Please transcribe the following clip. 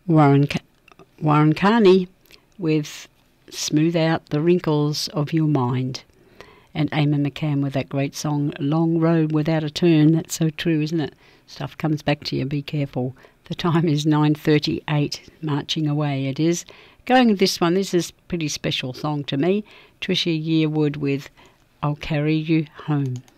Warren, Warren Carney with Smooth Out the Wrinkles of Your Mind. And Eamon McCann with that great song, Long Road Without a Turn. That's so true, isn't it? Stuff comes back to you, be careful. The time is 9:38, marching away it is. Going with this one, this is a pretty special song to me. Tricia Yearwood with I'll Carry You Home.